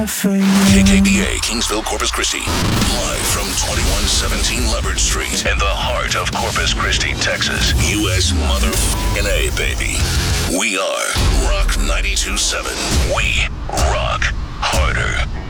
for you. KKBA, Kingsville, Corpus Christi. Live from 2117 Leopard Street in the heart of Corpus Christi, Texas. U.S. motherfucking A, baby. We are Rock 92.7. We rock harder.